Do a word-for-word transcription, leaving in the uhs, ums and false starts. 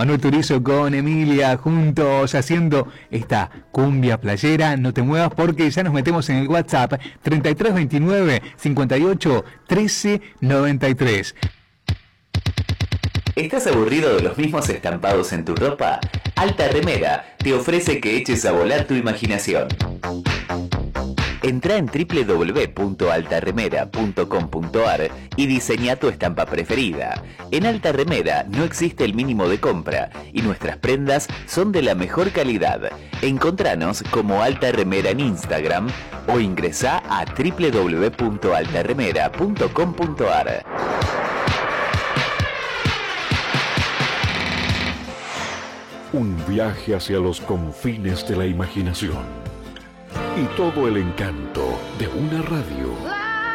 Manuel Turizo con Emilia juntos haciendo esta cumbia playera. No te muevas porque ya nos metemos en el WhatsApp treinta y tres veintinueve cincuenta y ocho trece noventa y tres. ¿Estás aburrido de los mismos estampados en tu ropa? Alta Remera te ofrece que eches a volar tu imaginación. Entrá en doble u doble u doble u punto alta remera punto com punto a r y diseña tu estampa preferida. En Alta Remera no existe el mínimo de compra y nuestras prendas son de la mejor calidad. Encontranos como Alta Remera en Instagram o ingresá a doble u doble u doble u punto alta remera punto com punto a r. Un viaje hacia los confines de la imaginación y todo el encanto de una radio.